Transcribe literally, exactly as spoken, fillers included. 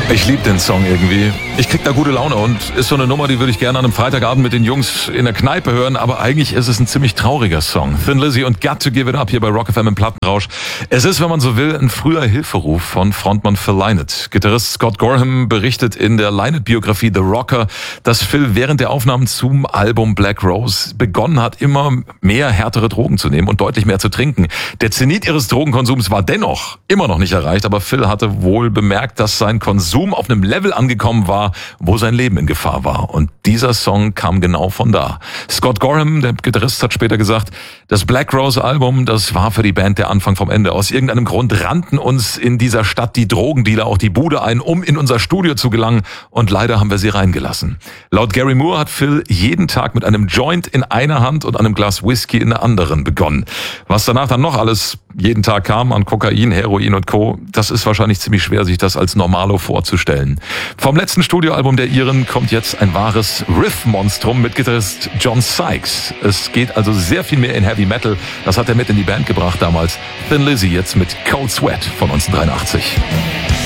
Ich liebe den Song irgendwie. Ich krieg da gute Laune und ist so eine Nummer, die würde ich gerne an einem Freitagabend mit den Jungs in der Kneipe hören, aber eigentlich ist es ein ziemlich trauriger Song. Thin Lizzy und Got to Give It Up hier bei Rock F M im Plattenrausch. Es ist, wenn man so will, ein früher Hilferuf von Frontmann Phil Lynott. Gitarrist Scott Gorham berichtet in der Lynott-Biografie The Rocker, dass Phil während der Aufnahmen zum Album Black Rose begonnen hat, immer mehr härtere Drogen zu nehmen und deutlich mehr zu trinken. Der Zenit ihres Drogenkonsums war dennoch immer noch nicht erreicht, aber Phil hatte wohl bemerkt, dass sein Konsum auf einem Level angekommen war, wo sein Leben in Gefahr war. Und dieser Song kam genau von da. Scott Gorham, der Gitarrist, hat später gesagt, das Black Rose Album, das war für die Band der Anfang vom Ende. Aus irgendeinem Grund rannten uns in dieser Stadt die Drogendealer auch die Bude ein, um in unser Studio zu gelangen. Und leider haben wir sie reingelassen. Laut Gary Moore hat Phil jeden Tag mit einem Joint in einer Hand und einem Glas Whisky in der anderen begonnen. Was danach dann noch alles jeden Tag kam an Kokain, Heroin und Co., das ist wahrscheinlich ziemlich schwer, sich das als Normalo vorzustellen. Vom letzten Studioalbum der Iren kommt jetzt ein wahres Riff-Monstrum mit Gitarrist John Sykes. Es geht also sehr viel mehr in Heavy Metal. Das hat er mit in die Band gebracht damals. Thin Lizzy jetzt mit Cold Sweat von neunzehnhundertdreiundachtzig.